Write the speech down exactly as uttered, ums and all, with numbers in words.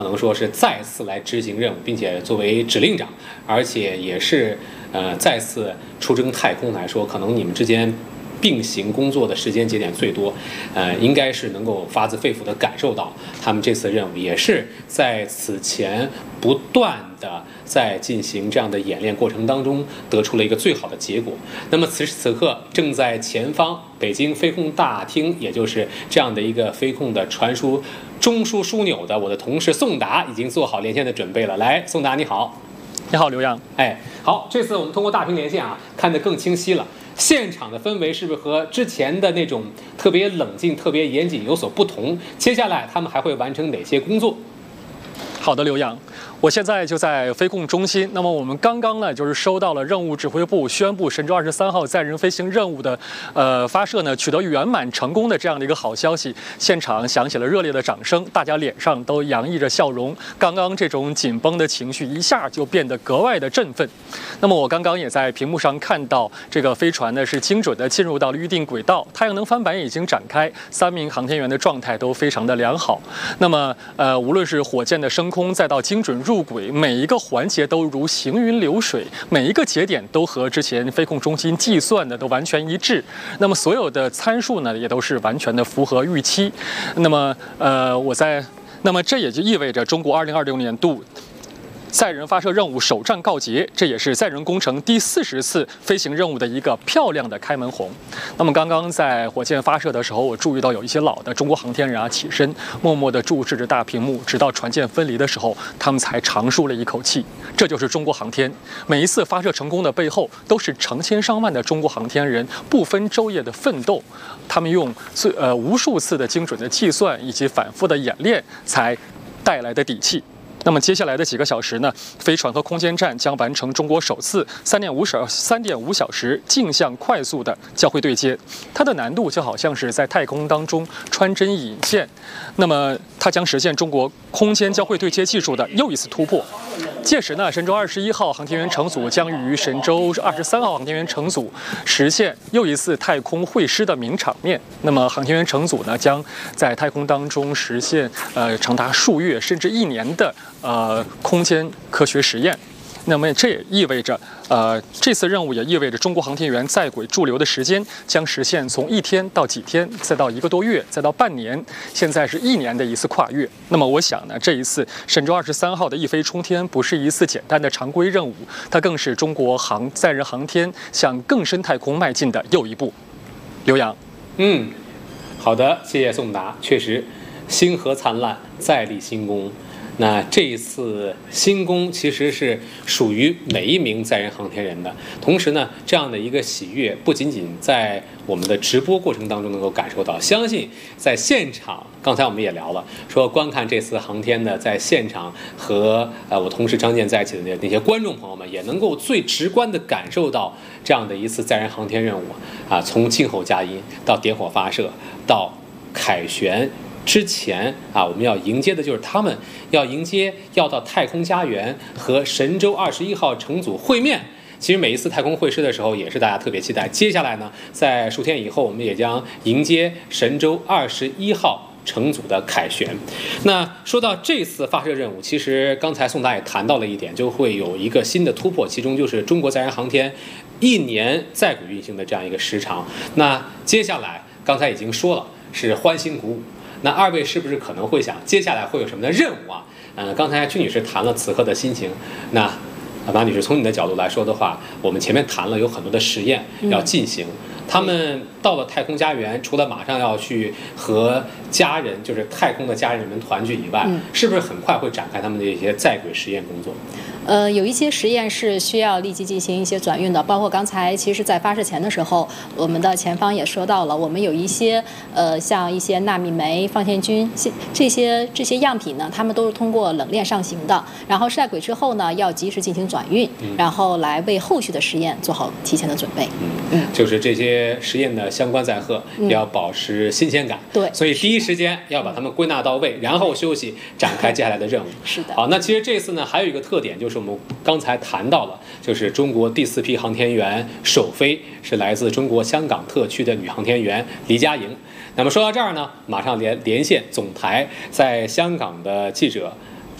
可能说是再次来执行任务，并且作为指令长，而且也是呃再次出征太空来说，可能你们之间并行工作的时间节点最多，呃，应该是能够发自肺腑地感受到他们这次任务也是在此前不断的在进行这样的演练过程当中得出了一个最好的结果。那么此时此刻正在前方北京飞控大厅，也就是这样的一个飞控的传输中枢枢纽的我的同事宋达已经做好连线的准备了。来，宋达你好。 你好，刘洋。 哎，好，这次我们通过大屏连线啊，看得更清晰了。现场的氛围是不是和之前的那种特别冷静、特别严谨有所不同？接下来他们还会完成哪些工作？ 好的，刘洋，我现在就在飞控中心。那么我们刚刚呢，就是收到了任务指挥部宣布神舟二十三号载人飞行任务的呃发射呢取得圆满成功的这样的一个好消息。现场响起了热烈的掌声，大家脸上都洋溢着笑容。刚刚这种紧绷的情绪一下就变得格外的振奋。那么我刚刚也在屏幕上看到，这个飞船呢是精准的进入到了预定轨道，太阳能帆板已经展开，三名航天员的状态都非常的良好。那么呃，无论是火箭的升空，再到精准入轨，每一个环节都如行云流水，每一个节点都和之前飞控中心计算的都完全一致。那么所有的参数呢，也都是完全的符合预期。那么呃，我在，那么这也就意味着中国二零二六年度载人发射任务首战告捷，这也是载人工程第四十次飞行任务的一个漂亮的开门红。那么刚刚在火箭发射的时候，我注意到有一些老的中国航天人啊起身，默默地注视着大屏幕，直到船舰分离的时候，他们才长舒了一口气。这就是中国航天，每一次发射成功的背后，都是成千上万的中国航天人不分昼夜的奋斗，他们用最呃无数次的精准的计算以及反复的演练，才带来的底气。那么接下来的几个小时呢，飞船和空间站将完成中国首次三点五小三点五小时径向快速的交会对接。它的难度就好像是在太空当中穿针引线，那么它将实现中国空间交会对接技术的又一次突破。届时呢，神舟二十一号航天员乘组将与神舟二十三号航天员乘组实现又一次太空会师的名场面。那么航天员乘组呢，将在太空当中实现呃长达数月甚至一年的呃空间科学实验。那么这也意味着，呃，这次任务也意味着中国航天员在轨驻留的时间将实现从一天到几天，再到一个多月，再到半年，现在是一年的一次跨越。那么我想呢，这一次神舟二十三号的一飞冲天不是一次简单的常规任务，它更是中国航载人航天向更深太空迈进的又一步。刘洋， 嗯，好的，谢谢宋达。确实，星河灿烂，再立新功。那这一次新功其实是属于每一名载人航天人的，同时呢，这样的一个喜悦不仅仅在我们的直播过程当中能够感受到，相信在现场，刚才我们也聊了，说观看这次航天的在现场和呃我同事张健在一起的那些观众朋友们，也能够最直观地感受到这样的一次载人航天任务啊，从静候佳音到点火发射到凯旋。之前啊，我们要迎接的就是他们要迎接要到太空家园和神舟二十一号乘组会面。其实每一次太空会师的时候，也是大家特别期待。接下来呢，在数天以后，我们也将迎接神舟二十一号乘组的凯旋。那说到这次发射任务，其实刚才宋达也谈到了一点，就会有一个新的突破，其中就是中国载人航天一年在轨运行的这样一个时长。那接下来刚才已经说了，是欢欣鼓舞。那二位是不是可能会想，接下来会有什么的任务啊？呃，刚才曲女士谈了此刻的心情，那马女士从你的角度来说的话，我们前面谈了有很多的实验要进行，嗯、他们到了太空家园，除了马上要去和家人，就是太空的家人们团聚以外，嗯、是不是很快会展开他们的一些在轨实验工作？ 呃，有一些实验是需要立即进行一些转运的，包括刚才其实在发射前的时候，我们的前方也说到了，我们有一些呃像一些纳米酶、放线菌这些这些样品呢，它们都是通过冷链上行的，然后在轨之后呢，要及时进行转运，嗯、然后来为后续的实验做好提前的准备。 嗯嗯，就是这些实验的相关载荷要保持新鲜感，嗯、 对， 所以第一时间要把它们归纳到位，然后休息，展开接下来的任务。 是的。 好，那其实这次呢，还有一个特点就是。我们刚才谈到了，就是中国第四批航天员首飞是来自中国香港特区的女航天员黎佳莹。那么说到这儿呢，马上连连线总台在香港的记者